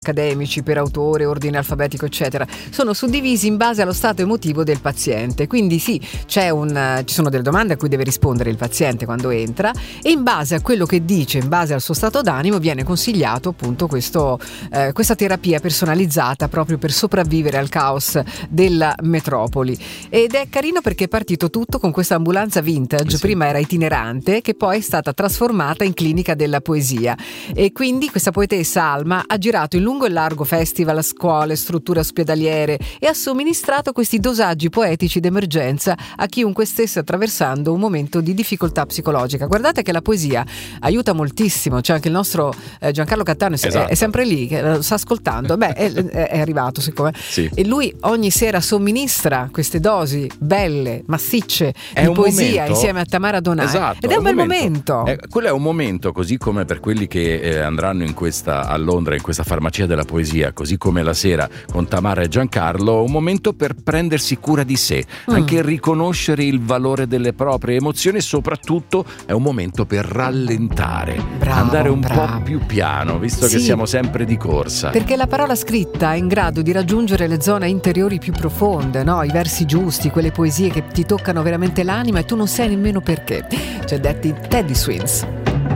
accademici per autore, ordine alfabetico eccetera, sono suddivisi in base allo stato emotivo del paziente. Quindi sì, ci sono delle domande a cui deve rispondere il paziente quando entra, e in base a quello che dice, in base al suo stato d'animo, viene consigliato appunto questa terapia personalizzata proprio per sopravvivere al caos della metropoli. Ed è carino perché è partito tutto con questa ambulanza vintage. Sì. Prima era itinerante, che poi è stata trasformata in clinica della poesia, e quindi questa poetessa Alma ha girato in lungo e largo festival, scuole, strutture ospedaliere, e ha somministrato questi dosaggi poetici d'emergenza a chiunque stesse attraversando un momento di difficoltà psicologica. Guardate che la poesia aiuta moltissimo. C'è anche il nostro Giancarlo Cattano, è sempre lì, che lo sta ascoltando. È arrivato siccome. Sì. E lui ogni sera somministra queste dosi belle, massicce di poesia insieme a Tamara Donai. Esatto, ed è un bel momento. Quello è un momento, così come per quelli che andranno a Londra in questa farmacia della poesia, così come la sera con Tamara e Giancarlo, un momento per prendersi cura di sé, anche riconoscere il valore delle proprie emozioni, e soprattutto è un momento per rallentare, andare un po' più piano, visto che siamo sempre di corsa. Perché la parola scritta è in grado di raggiungere le zone interiori più profonde, no? I versi giusti, quelle poesie che ti toccano veramente l'anima e tu non sai nemmeno perché. Teddy Swims.